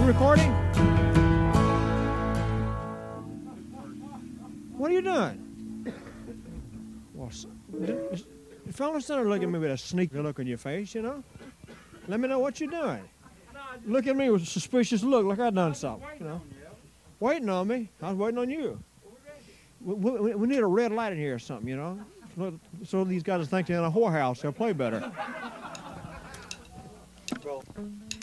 You recording? What are you doing? Well, the fellas don't look at me with a sneaky look on your face, you know? Let me know what you're doing. Look at me with a suspicious look like I done something, you know? Waiting on me? I was waiting on you. We need a red light in here or something, you know? So these guys think they're in a whorehouse, they'll play better.